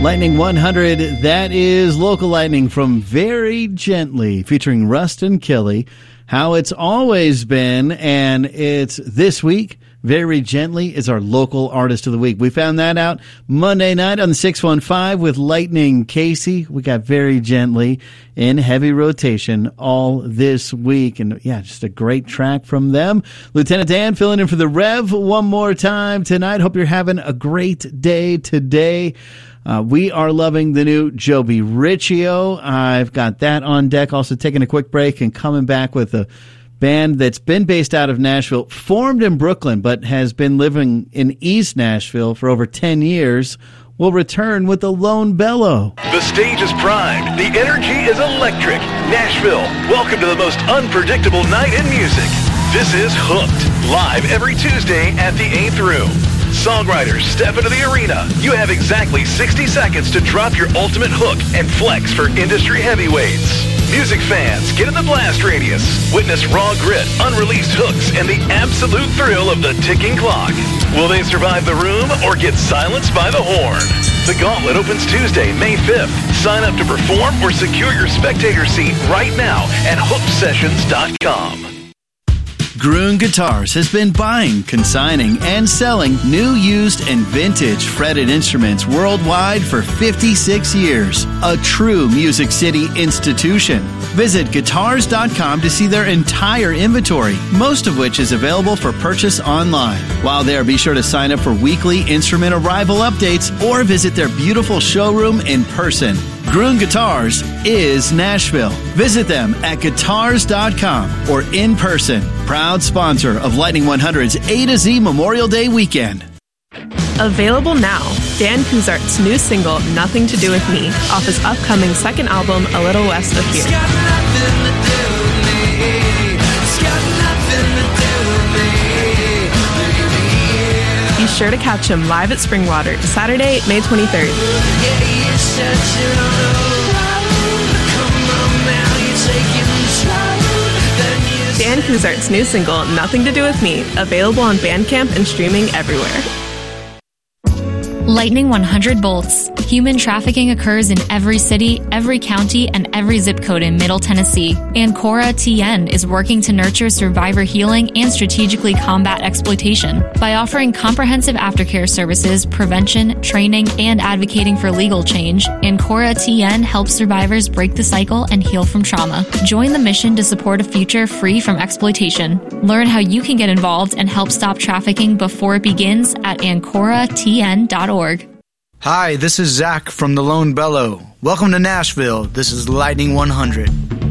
Lightning 100, that is Local Lightning from Very Gently, featuring Rustin Killy. How it's always been, and it's this week. Very Gently is our local artist of the week. We found that out Monday night on the 615 with Lightning Casey. We got Very Gently in heavy rotation all this week. And yeah, just a great track from them. Lieutenant Dan filling in for the Rev one more time tonight. Hope you're having a great day today. We are loving the new Joby Riccio. I've got that on deck. Also taking a quick break and coming back with a band that's been based out of Nashville, formed in Brooklyn, but has been living in East Nashville for over 10 years. We'll return with the Lone Bellow. The stage is primed. The energy is electric. Nashville, welcome to the most unpredictable night in music. This is Hooked, live every Tuesday at the 8th Room. Songwriters, step into the arena. You have exactly 60 seconds to drop your ultimate hook and flex for industry heavyweights. Music fans, get in the blast radius. Witness raw grit, unreleased hooks, and the absolute thrill of the ticking clock. Will they survive the room or get silenced by the horn? The Gauntlet opens Tuesday, May 5th. Sign up to perform or secure your spectator seat right now at hooksessions.com. Gruen Guitars has been buying, consigning, and selling new, used, and vintage fretted instruments worldwide for 56 years. A true Music City institution. Visit guitars.com to see their entire inventory, most of which is available for purchase online. While there, be sure to sign up for weekly instrument arrival updates or visit their beautiful showroom in person. Gruen Guitars is Nashville. Visit them at guitars.com or in person. Proud sponsor of Lightning 100's A to Z Memorial Day weekend. Available now, Dan Kuzart's new single, Nothing to Do With Me, off his upcoming second album, A Little West of Here. Be sure to catch him live at Springwater, Saturday, May 23rd. Dan Kuzart's new single, Nothing to Do With Me, available on Bandcamp and streaming everywhere. Lightning 100 bolts. Human trafficking occurs in every city, every county, and every zip code in Middle Tennessee. Ancora TN is working to nurture survivor healing and strategically combat exploitation. By offering comprehensive aftercare services, prevention, training, and advocating for legal change, Ancora TN helps survivors break the cycle and heal from trauma. Join the mission to support a future free from exploitation. Learn how you can get involved and help stop trafficking before it begins at ancoratn.org. Hi, this is Zach from the Lone Bellow. Welcome to Nashville. This is Lightning 100.